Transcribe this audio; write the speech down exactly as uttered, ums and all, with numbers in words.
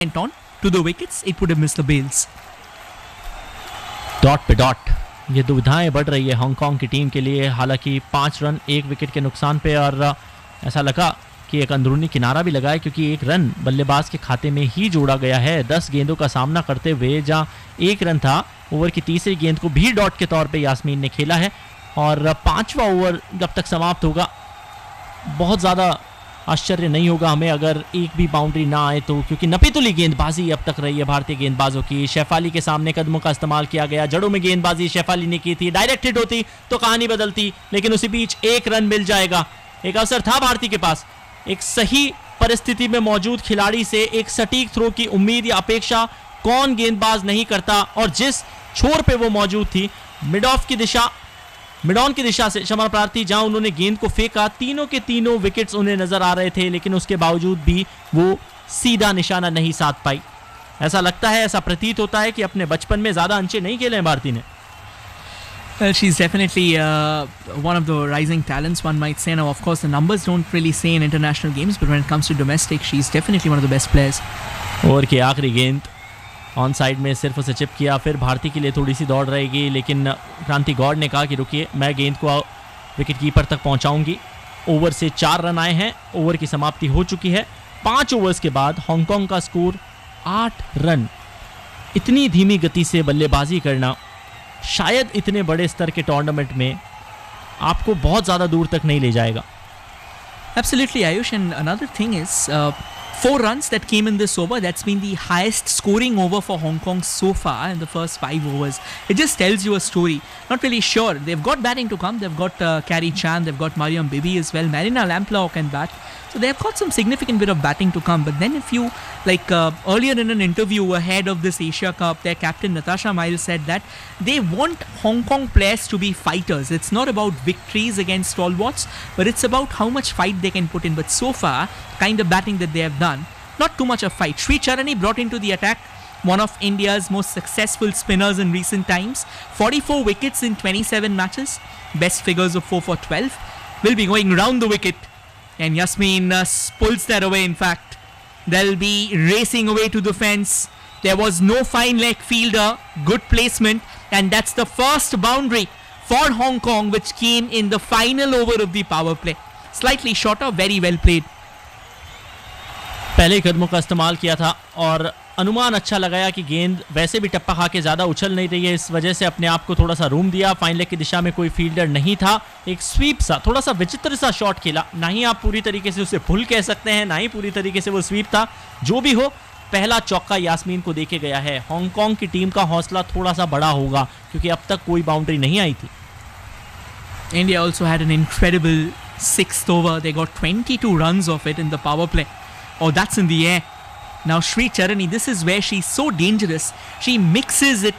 went on to the wickets, it would have missed the bails. Dot पे dot ये दुविधाएं बढ़ रही है हांगकांग की टीम के लिए। हालांकि पाँच रन एक विकेट के नुकसान पे, और ऐसा लगा कि एक अंदरूनी किनारा भी लगा है क्योंकि एक रन बल्लेबाज के खाते में ही जोड़ा गया है। दस गेंदों का सामना करते हुए जहां एक रन था, ओवर की तीसरी गेंद को भी डॉट के तौर पे यास्मीन ने खेला है। और पांचवा ओवर जब तक समाप्त होगा, बहुत ज़्यादा आश्चर्य नहीं होगा हमें अगर एक भी बाउंड्री ना आए तो, क्योंकि नपीतुली गेंदबाजी अब तक रही है भारतीय गेंदबाजों की। शेफाली के सामने कदमों का इस्तेमाल किया गया, जड़ों में गेंदबाजी शेफाली ने की थी, डायरेक्ट हिट होती तो कहानी बदलती, लेकिन उसी बीच एक रन मिल जाएगा। एक अवसर था भारतीय के पास, एक सही परिस्थिति में मौजूद खिलाड़ी से एक सटीक थ्रो की उम्मीद या अपेक्षा कौन गेंदबाज नहीं करता, और जिस छोर पे वो मौजूद थी, मिड ऑफ की दिशा मिड ऑन की दिशा से क्षमा प्रार्थी, जहां उन्होंने गेंद को फेंका, तीनों के तीनों विकेट्स उन्हें नजर आ रहे थे, लेकिन उसके बावजूद भी वो सीधा निशाना नहीं साध पाई। ऐसा लगता है, ऐसा प्रतीत होता है कि अपने बचपन में ज्यादा अंचे नहीं खेले हैं भारती ने। Well, she's definitely uh, one of the rising talents, one might say. Now, of course, the numbers don't really say in international games, but when it comes to domestic, she's definitely one of the best players. Over की आखिरी गेंद on side में सिर्फ उसे chip किया, फिर भारतीय के लिए थोड़ी सी दौड़ रहेगी, लेकिन क्रांति गौड़ ने कहा कि रुकिए, मैं गेंद को विकेट कीपर तक पहुंचाऊंगी। ओवर से चार रन आए हैं, ओवर की समाप्ति हो चुकी है। पाँच ओवर्स के बाद हांगकांग का स्कोर आठ रन। इतनी धीमी गति से बल्लेबाजी करना शायद इतने बड़े स्तर के टूर्नामेंट में आपको बहुत ज़्यादा दूर तक नहीं ले जाएगा। Absolutely, Ayush. And another thing is, uh, four runs that came in this over, that's been the highest scoring over for Hong Kong so far in the first five overs. It just tells you a story. Not really sure. They've got batting to come. They've got uh, Carrie Chan, they've got Mariam Bibi as well. Marina Lamplau can bat. So they've got some significant bit of batting to come. But then if you, like uh, earlier in an interview ahead of this Asia Cup, their captain Natasha Miles said that they want Hong Kong players to be fighters. It's not about victories against stalwarts, but it's about how much fight they can put in. But so far, kind of batting that they have done, not too much of fight. Sri Charani brought into the attack, one of India's most successful spinners in recent times. forty-four wickets in twenty-seven matches. Best figures of four for twelve. Will be going round the wicket. And Yasmin uh, pulls that away, in fact. They'll be racing away to the fence. There was no fine leg fielder. Good placement. And that's the first boundary for Hong Kong, which came in the final over of the power play. Slightly shorter, very well played. पहले कदमों का इस्तेमाल किया था और अनुमान अच्छा लगाया कि गेंद वैसे भी टप्पा खा के ज़्यादा उछल नहीं रही है, इस वजह से अपने आप को थोड़ा सा रूम दिया। फाइन लेग की दिशा में कोई फील्डर नहीं था, एक स्वीप सा, थोड़ा सा विचित्र सा शॉट खेला। ना ही आप पूरी तरीके से उसे पुल कह सकते हैं, ना ही पूरी तरीके से वो स्वीप था। जो भी हो, पहला चौका यास्मीन को देके गया है। हांगकांग की टीम का हौसला थोड़ा सा बड़ा होगा क्योंकि अब तक कोई बाउंड्री नहीं आई थी। India also had an incredible sixth over. They got twenty-two runs of it in the power play. Oh, that's in the air. Now Sri Charani, this is where she's so dangerous. She mixes it